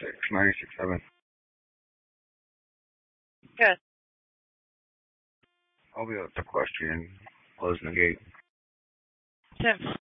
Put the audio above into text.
96.7. Good. I'll be at the equestrian, closing the gate. Tim.